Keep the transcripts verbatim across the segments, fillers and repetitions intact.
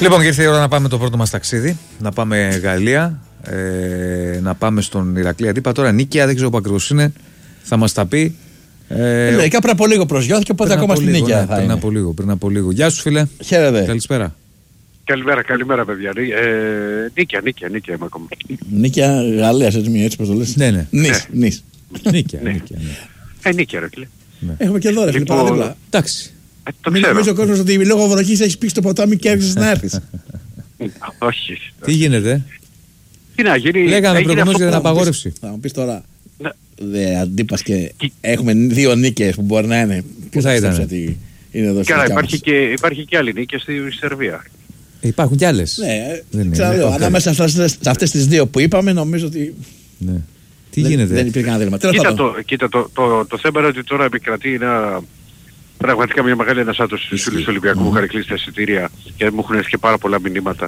Λοιπόν, και ήρθε η ώρα να πάμε το πρώτο μας ταξίδι. Να πάμε Γαλλία, ε, να πάμε στον Ηρακλή Αντίπα. Τώρα Νίκαια, δεν ξέρω που ακριβώς είναι, θα μας τα πει. Ε, ε, και πριν από λίγο προσγειώθηκε, οπότε ακόμα στην Νίκαια. Ναι, πριν, από λίγο, πριν από λίγο. Γεια σου, φίλε. Χαίρετε. Καλησπέρα. Καλημέρα, καλημέρα, παιδιά. Ε, Νίκαια, Νίκαια, Νίκαια είμαι ακόμα. Νίκαια Γαλλία, έτσι, μια έτσι πως το λες. Ναι, ναι. Νης, Νης. Νίκαια, Ναι. Νίκαια. Ναι. Ε, Νίκαια, ρε φίλε. Έχουμε και εδώ, ρε φίλε, Λοιπόν, παραδίπλα. Εντάξει. Ε, το Μην ξέρω. νομίζει ο κόσμος ότι λόγω βροχής έχεις πει στο ποτάμι και άρχισες να έρθεις. Όχι. Τι γίνεται, Τι να γίνει. λέγαμε έγινε προηγουμένως αυτό για την που- απαγόρευση. Θα μου πεις τώρα, Ναι. δε Αντίπας και Τι- έχουμε δύο νίκες που μπορεί να είναι. Πού θα πιστέψεις ήτανε? ότι είναι εδώ Καλά, στην υπάρχει κάμψη. και, υπάρχει και άλλη νίκη στη Σερβία. Ε, υπάρχουν κι άλλες. Ναι, Δεν είναι, ξαναλέω, ναι, ανάμεσα σε αυτές- σε αυτές τις δύο που είπαμε, νομίζω ότι Ναι. Τι δεν, γίνεται. δεν υπήρχε κανένα δίλημα. Τέλος Κοίτα, πάντων. το, κοίτα το, το, το θέμα είναι ότι τώρα επικρατεί ένα, πραγματικά μια μεγάλη ανασάτωση στους φίλους του Ολυμπιακού που είχαν κλείσει τα εισιτήρια και μου έχουν έρθει και πάρα πολλά μηνύματα.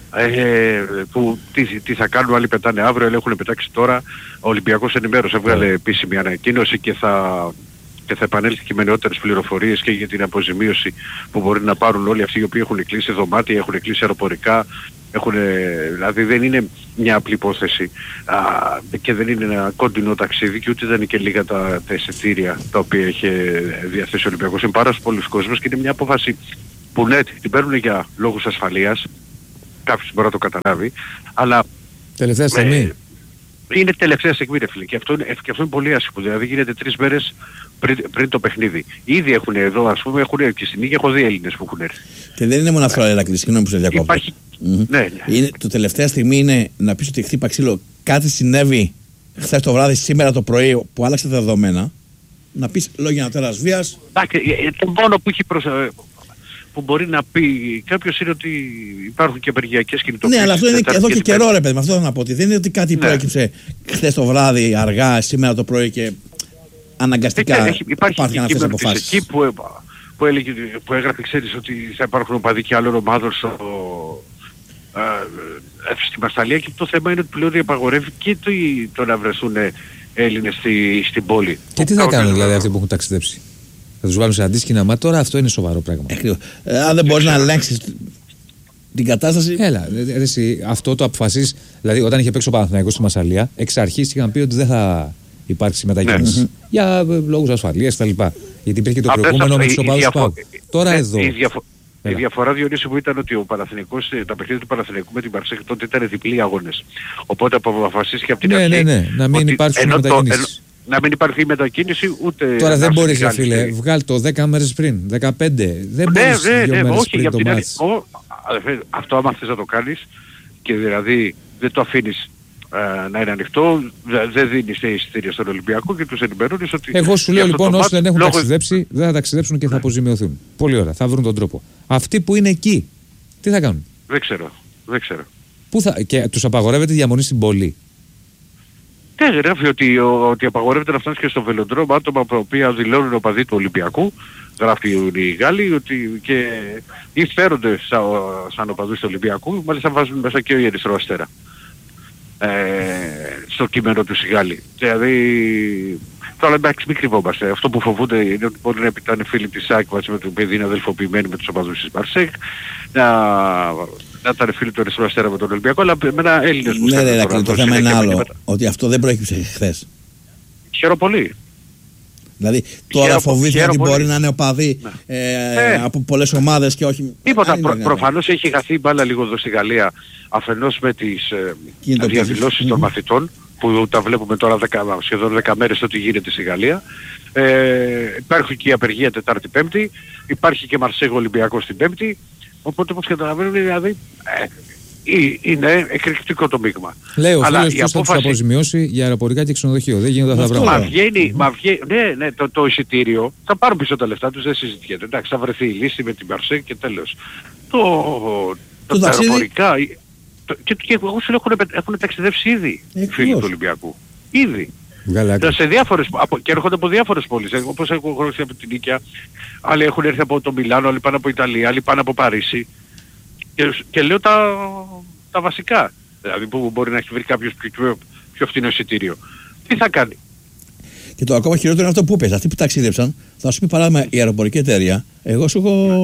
Ε, που τι, τι θα κάνουν, άλλοι πετάνε αύριο, άλλοι έχουν πετάξει τώρα. Ο Ολυμπιακός ενημέρωσε, έβγαλε επίσημη ανακοίνωση και θα, και θα επανέλθει και με νεότερες πληροφορίες και για την αποζημίωση που μπορεί να πάρουν όλοι αυτοί οι οποίοι έχουν κλείσει δωμάτια, έχουν κλείσει αεροπορικά. Έχουν, δηλαδή δεν είναι μια απλή υπόθεση α, και δεν είναι ένα κοντινό ταξίδι και ούτε δεν είναι και λίγα τα, τα εισιτήρια τα οποία είχε διαθέσει ο Ολυμπιακός. Είναι πάρα πολλούς κόσμος και είναι μια απόφαση που ναι, την παίρνουν για λόγους ασφαλείας, κάποιος μπορεί να το καταλάβει, αλλά Τελευταία στιγμή. ε, είναι τελευταία στιγμή, ρε φίλε, και αυτό είναι, και αυτό είναι πολύ άσχημο. Δηλαδή γίνεται τρεις μέρες πριν, πριν το παιχνίδι. Ήδη έχουν εδώ, ας πούμε, έχουν και στην Νίκαια, έχω δει Έλληνες που έχουν έρθει. Και δεν είναι μόνο αυτό, Ηρακλή, συγγνώμη που σε διακόπτω. Υπάρχει... Μμμ. Ναι, ναι. Είναι, το τελευταία στιγμή είναι να πεις ότι χτύπα ξύλο. Κάτι συνέβη χθες το βράδυ, σήμερα το πρωί που άλλαξε τα δεδομένα. Να πεις λόγια ανατέρας βίας. Εντάξει, ε, το μόνο που έχει προς, ε, που μπορεί να πει κάποιος είναι ότι υπάρχουν και απεργιακές κινητοποιήσεις. Ναι, αλλά αυτό είναι Τετάρτη εδώ και την καιρό, ρε παιδί. Με αυτό θέλω να πω. Ότι δεν είναι ότι κάτι Ναι. προέκυψε χθες το βράδυ, αργά, σήμερα το πρωί και αναγκαστικά Πέμπτη. Έχει- Υπάρχει υπάρχουν και αυτές τις κείμενο της αποφάσεις. εκεί που, ε, που, έλεγε, που έγραφε, ξέρεις, ότι θα υπάρχουν οπαδοί και άλλων ομάδων στο, ε, ε, στη Μασταλία και το θέμα είναι ότι πλέον απαγορεύει και το, το να βρεθούν Έλληνες στη, στην πόλη. Και τι θα κάνουν δηλαδή αυτοί που έχουν ταξιδέψει. Θα τους βάλουν σε αντίσκηνα, μα τώρα αυτό είναι σοβαρό πράγμα. Ακριβώς. Ε, αν δεν μπορείς να ελέγξεις την κατάσταση. Έλα, ε, ε, εσύ, αυτό το αποφασίσεις. Δηλαδή, όταν είχε παίξει ο Παναθηναϊκός στη Μασσαλία, εξ αρχής είχαν πει ότι δεν θα υπάρξει μετακίνηση. Ναι. Για ε, λόγους ασφαλείας κτλ. Γιατί υπήρχε το Απλώς προηγούμενο αυτό, με τους η- η οπαδούς του διαφο- ΠΑΟΚ. Τώρα ε, εδώ. Η, διαφο- η Έλα. διαφορά, Διονύση, μου ήταν ότι ο Παναθηναϊκός, ε, τα παιχνίδια του Παναθηναϊκού με την Μαρσέγ τότε ήταν διπλοί αγώνες. Οπότε αποφασίστηκε από την Ναι, αρχή. ναι, ναι, να μην ότι υπάρξουν ενώ το- μετακινήσεις. ενώ- Να μην υπάρχει μετακίνηση ούτε... Τώρα δεν να μπορείς, έρθει ρε φίλε, άλλη- βγάλ το δέκα μέρες πριν, δεκαπέντε. Δεν Ναι, μπορείς ναι, δύο ναι, μέρες όχι, πριν για το την άλλη. μάτς. ο- αδερφέ, Αυτό άμα θες να το κάνεις και δηλαδή δεν το αφήνεις ε, να είναι ανοιχτό, δε- δεν δίνεις εισιτήρια στον Ολυμπιακό και τους ενημερώνεις ότι... Εγώ σου λέω για αυτό λοιπόν το όσοι μάτς, δεν έχουν λόγω- ταξιδέψει, δεν θα ταξιδέψουν και θα αποζημιωθούν. Πολύ ωραία, θα βρουν τον τρόπο. Αυτοί που είναι εκεί, τι θα κάνουν. Δεν ξέρω, δεν ξέρω. Πού θα... Και τους απαγορεύεται διαμονή στην πόλη. Ναι, γράφει ότι, ο- ότι απαγορεύεται να φτάνεις και στο βελοντρόμ άτομα τα οποία δηλώνουν οπαδοί του Ολυμπιακού. Γράφει οι Γάλλοι ότι και ή φέρονται σαν, σαν οπαδούς του Ολυμπιακού, μάλιστα βάζουν μέσα και ο Ερυθρό Αστέρα. Ε, στο κείμενο του οι Γάλλοι. Δηλαδή, τώρα εντάξει μην κρυβόμαστε. Αυτό που φοβούνται είναι ότι μπορεί να επιτάνε φίλοι της ΣΑΚ μαζί με το παιδί είναι αδελφοποιημένοι με τους οπαδούς της Μαρσέγ, να, να ήταν φίλοι του Ερυθρού Αστέρα με τον Ολυμπιακό, αλλά με ένα Έλληνες που Ναι, στέλνουν ναι, τώρα, Ηρακλή, το αυτό θέμα είναι συνέχεια άλλο. μηνύματα. Ότι αυτό δεν προέκυψε χθες. Χαίρομαι πολύ. Δηλαδή τώρα Χαίρομαι- φοβήθηκα χαίρομαι ότι μπορεί πολύ. να είναι οπαδοί Ναι. ε, Ε. από πολλές ομάδες και όχι. Τίποτα. Δεν Προ, είναι προφανώς έχει χαθεί η μπάλα λίγο εδώ στη Γαλλία αφενός με τις ε, Κινητοποιήσεις. διαδηλώσεις των Μμμ. μαθητών που τα βλέπουμε τώρα δέκα, σχεδόν δέκα μέρες το τι γίνεται στη Γαλλία. Ε, υπάρχει και η απεργία Τετάρτη Πέμπτη, υπάρχει και Μαρσέγ Ολυμπιακός την Πέμπτη, οπότε όπως καταλαβαίνουν δηλαδή ε, ε, είναι εκρηκτικό το μείγμα. Λέει ο Αλλά φίλος η ποιος θα τους απόφαση- αποζημιώσει για αεροπορικά και ξενοδοχείο. Δεν γίνονται αυτά τα Αυτό Μα πράγματα. βγαίνει, μα βγαίνει, ναι, ναι, το, το εισιτήριο θα πάρουν πίσω τα λεφτά τους, δεν συζητιέται. Εντάξει, θα βρεθεί η λύση με την Μαρσέγ και τέλος. Το, το, Το τα ταξίδι- αεροπορικά, η- το, και, και εγώ σου λέω έχουν, έχουν ταξιδέψει ήδη Ε, φίλοι ακριβώς. του Ολυμπιακού. Ήδη. Βγάλε άκρη. Σε διάφορες, από, και έρχονται από διάφορες πόλεις. Εγώ, όπως έχω γνωρίσει από την Νίκαια, άλλοι έχουν έρθει από το Μιλάνο, άλλοι πάνε από Ιταλία, άλλοι πάνε από Παρίσι. Και, και λέω τα, τα βασικά. Δηλαδή που μπορεί να έχει βρει κάποιος πιο, πιο, πιο φθηνό εισιτήριο. Τι θα κάνει. Και το ακόμα χειρότερο είναι αυτό που είπες. Αυτοί που ταξίδεψαν, θα σου πει παράδειγμα η αεροπορική εταιρεία, εγώ σου έχω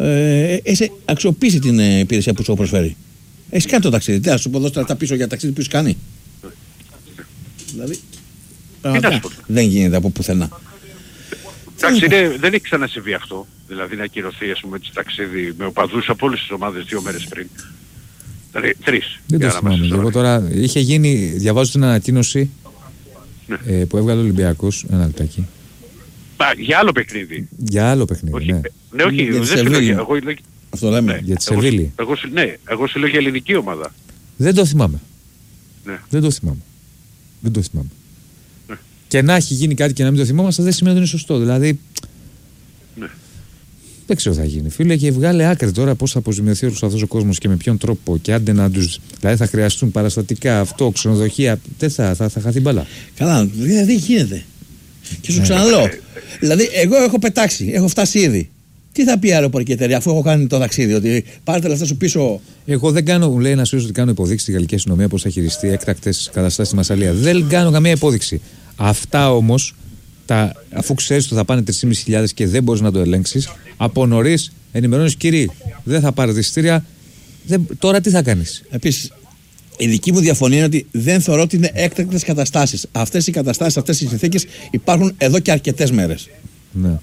ε, έχει αξιοποιήσει την ε, υπηρεσία που σου προσφέρει. Έχει κάνει το ταξίδι. Τι θα σου πω, δώσει τα λεφτά πίσω για ταξίδι που σου κάνει. Δηλαδή. Πραγματικά, δεν γίνεται από πουθενά. Εντάξει, είναι, δεν έχει ξανασυμβεί αυτό. Δηλαδή να ακυρωθεί, ας πούμε, έτσι ταξίδι με οπαδούς από όλες τις ομάδες δύο μέρες πριν. Δηλαδή τρεις. Δεν το θυμάμαι. Εγώ τώρα είχε γίνει, διαβάζω την ανακοίνωση ναι. ε, που έβγαλε ο Ολυμπιακός. Ένα λεπτάκι. Μα, για άλλο παιχνίδι. Για άλλο παιχνίδι. Όχι, ναι. ναι, όχι, για δεν σε λέω για. Εγώ, αυτό λέμε. Ναι, για τη Σεβίλη. Εγώ, εγώ, ναι, εγώ σου λέω για ελληνική ομάδα. Δεν το θυμάμαι. Ναι. Δεν το θυμάμαι. Δεν το θυμάμαι. Ναι. Και να έχει γίνει κάτι και να μην το θυμόμαστε δεν σημαίνει ότι είναι σωστό. Δηλαδή. Ναι. Δεν ξέρω τι θα γίνει. Φίλε, και βγάλε άκρη τώρα πώς θα αποζημιωθεί όλος αυτός ο κόσμος και με ποιον τρόπο. Και άντε να τους. Δηλαδή θα χρειαστούν παραστατικά, αυτό, ξενοδοχεία. Δεν θα, θα, θα χαθεί μπαλά. Καλά, δεν γίνεται. Και σου ναι. ξαναλέω. Δηλαδή, εγώ έχω πετάξει, έχω φτάσει ήδη. Τι θα πει η αεροπορική εταιρεία αφού έχω κάνει το ταξίδι, ότι πάρτε λεφτά σου πίσω. Εγώ δεν κάνω, μου λέει ένα φίλο ότι κάνω υποδείξει στη γαλλική αστυνομία πώς θα χειριστεί έκτακτες καταστάσεις στη Μασσαλία. Δεν κάνω καμία υπόδειξη. Αυτά όμως, αφού ξέρεις ότι θα πάνε τρεις χιλιάδες πεντακόσιες και δεν μπορείς να το ελέγξεις, από νωρίς ενημερώνεις κύριοι, δεν θα πάρετε εισιτήρια. Τώρα τι θα κάνεις. Επίσης, η δική μου διαφωνία είναι ότι δεν θεωρώ ότι είναι έκτακτες καταστάσεις. Αυτές οι καταστάσεις, αυτές οι συνθήκες υπάρχουν εδώ και αρκετές μέρες. Ναι.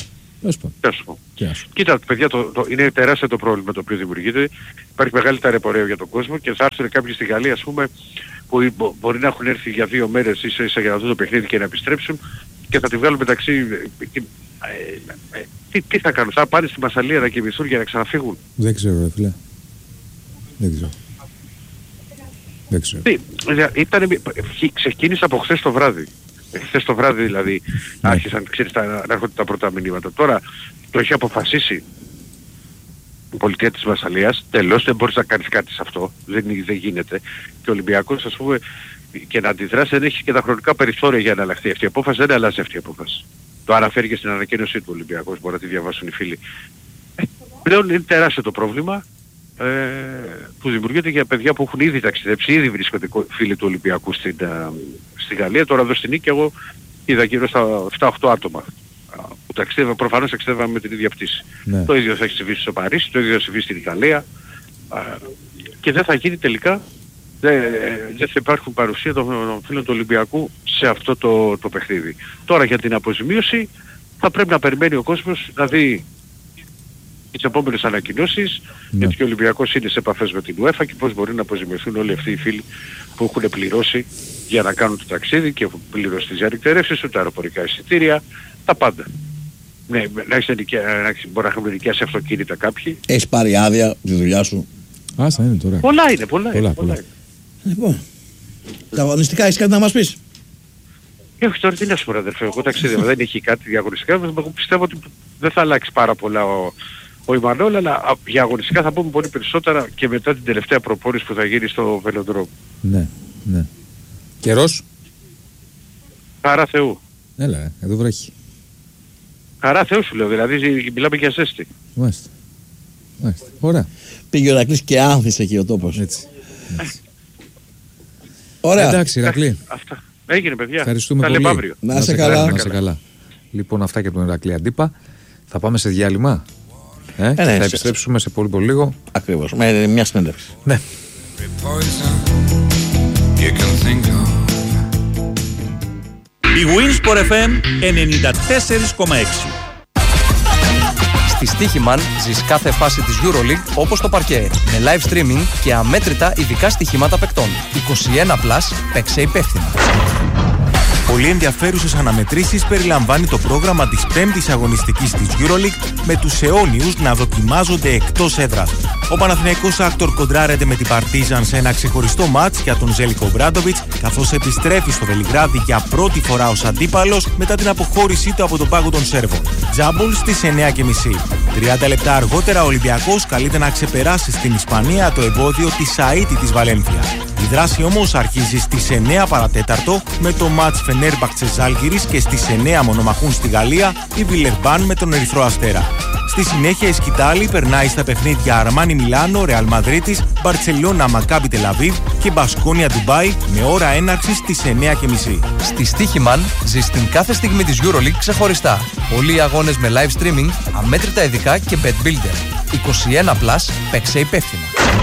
Κοίτα, παιδιά, το, το, είναι τεράστιο το πρόβλημα το οποίο δημιουργείται. Υπάρχει μεγάλη ταλαιπωρία για τον κόσμο και θα έρθουν κάποιοι στη Γαλλία, ας πούμε, που μπο, μπορεί να έχουν έρθει για δύο μέρες ίσα ίσα για να δουν το παιχνίδι και να επιστρέψουν και θα τη βγάλουν μεταξύ. Ε, ε, ε, τι, τι θα κάνουν, θα πάνε στη Μασσαλία να κοιμηθούν για να ξαναφύγουν. Δεν ξέρω, ρε φίλε. Δεν ξέρω. Δεν ξέρω. Τι, ήταν, ξεκίνησε από χθες το βράδυ. Χθες το βράδυ δηλαδή ναι. άρχισαν ξέρεις, τα, να έρχονται τα πρώτα μηνύματα. Τώρα το έχει αποφασίσει η πολιτεία της Μασσαλίας. Τελώς δεν μπορείς να κάνεις κάτι σε αυτό. Δεν, δεν γίνεται. Και ο Ολυμπιακός ας πούμε και να αντιδράσει δεν έχει και τα χρονικά περιθώρια για να αλλάχθει αυτή η απόφαση. Δεν αλλάζει αυτή η απόφαση. Το αναφέρει και στην ανακοίνωσή του Ολυμπιακός. Μπορεί να τη διαβάσουν οι φίλοι. Ε, πλέον είναι τεράστιο το πρόβλημα. Ε, που δημιουργείται για παιδιά που έχουν ήδη ταξιδέψει, ήδη βρίσκονται φίλοι του Ολυμπιακού στην, α, στη Γαλλία. Τώρα εδώ στην Νίκη εγώ είδα γύρω στα επτά οκτώ άτομα που ταξιδεύαν, προφανώς ταξιδεύαν με την ίδια πτήση. Ναι. Το ίδιο θα έχει συμβεί στο Παρίσι, το ίδιο θα συμβεί στην Ιταλία α, και δεν θα γίνει τελικά, δεν, δεν θα υπάρχουν παρουσία των, των φίλων του Ολυμπιακού σε αυτό το, το παιχνίδι. Τώρα για την αποζημίωση θα πρέπει να περιμένει ο κόσμος να δει τις επόμενες ανακοινώσεις, ναι. γιατί και ο Ολυμπιακός είναι σε επαφές με την UEFA και πώς μπορεί να αποζημιωθούν όλοι αυτοί οι φίλοι που έχουν πληρώσει για να κάνουν το ταξίδι και έχουν πληρώσει τις διαρρηκτερεύσεις, τα αεροπορικά εισιτήρια, τα πάντα. Ναι, να έχεις μπορεί να έχουν νοικιάσει αυτοκίνητα κάποιοι. Έχεις πάρει άδεια τη δουλειά σου. Άσα είναι τώρα. Πολλά είναι, πολλά, πολλά, είναι, πολλά. πολλά. είναι. Λοιπόν, τα αγωνιστικά έχεις κάτι να μας πεις? Έχω τώρα τι να σου πω αδερφέ, εγώ ταξίδευα, δεν έχει κάτι διαγωνιστικά, εγώ πιστεύω ότι δεν θα αλλάξει πάρα πολλά ο, ο Ιμανόλ, αλλά για αγωνιστικά θα πούμε πολύ περισσότερα και μετά την τελευταία προπόνηση που θα γίνει στο Βελοντρόμ. Ναι, ναι. Καιρός? Χαρά Θεού. Έλα, ε, εδώ βρέχει. Χαρά Θεού σου λέω, δηλαδή μιλάμε για ζέστη. Μάλιστα. Μάλιστα. Ωραία. Πήγε ο Ηρακλής και άνθησε εκεί ο τόπος. Έτσι. Έτσι. Ωραία. Εντάξει, Ηρακλή. Αυτά. Έγινε παιδιά. Ευχαριστούμε τα πολύ. λέμε αύριο. Να είσαι καλά. καλά. Να είσαι καλά. Λοιπόν, αυτά και τον Ηρακλή Αντίπα. Θα πάμε σε διάλειμμα. Ε, ε, ναι, θα επιστρέψουμε σε πολύ πολύ λίγο. Ακριβώς. Με μια συνέντευξη. Ναι. Η Winsport εφ εμ ενενήντα τέσσερα κόμμα έξι. Στη Στοίχημαν ζεις κάθε φάση της EuroLeague όπως το παρκέ, με live streaming και αμέτρητα ειδικά στοιχήματα παικτών. είκοσι ένα συν, παίξε υπεύθυνα. Πολύ ενδιαφέρουσες αναμετρήσεις περιλαμβάνει το πρόγραμμα της πέμπτης αγωνιστικής της EuroLeague με τους αιώνιους να δοκιμάζονται εκτός έδρας. Ο Παναθηναϊκός Άκτορ κοντράρεται με την Παρτίζαν σε ένα ξεχωριστό μάτς για τον Ζέλικο Μπράντοβιτς, καθώς επιστρέφει στο Βελιγράδι για πρώτη φορά ως αντίπαλος μετά την αποχώρησή του από τον πάγκο των Σέρβων. Τζάμπολ στις εννιά και μισή. τριάντα λεπτά αργότερα ο Ολυμπιακός καλείται να ξεπεράσει στην Ισπανία το εμπόδιο της Σαΐτη της Βαλένθια. Η δράση όμως αρχίζει στις εννέα παρατέταρτο με το μάτς Φενέρμπαχτσε Ζάλγκιρις και στις εννέα μονομαχούν στη Γαλλία η Βιλερμπάν με τον Ερυθρό Αστέρα. Στη συνέχεια η σκητάλη περνάει στα παιχνίδια Αρμάνι Μιλάνο, Ρεάλ Μαδρίτης, Μπαρτσελώνα Μακάμπι Τελαβίβ και Μπασκόνια Ντουμπάι με ώρα έναρξης στις εννέα και μισή. Στη Στίχημαν ζεις την κάθε στιγμή της EuroLeague ξεχωριστά. Πολλοί οι αγώνες με live streaming, αμέτρητα ειδικά και bet builder. είκοσι ένα συν, παίξε υπεύθυνα.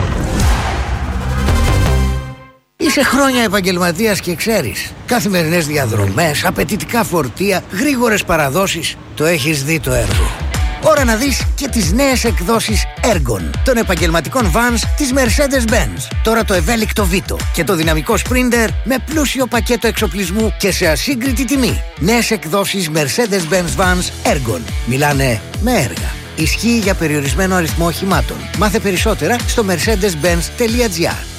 Είσαι χρόνια επαγγελματίας και ξέρεις. Καθημερινές διαδρομές, απαιτητικά φορτία, γρήγορες παραδόσεις. Το έχεις δει το έργο. Ώρα να δεις και τις νέες εκδόσεις Ergon των επαγγελματικών vans της Mercedes-Benz. Τώρα το ευέλικτο Vito και το δυναμικό Sprinter με πλούσιο πακέτο εξοπλισμού και σε ασύγκριτη τιμή. Νέες εκδόσεις Mercedes-Benz vans Ergon. Μιλάνε με έργα. Ισχύει για περιορισμένο αριθμό οχημάτων. Μάθε περισσότερα στο mercedes benz τελεία gr.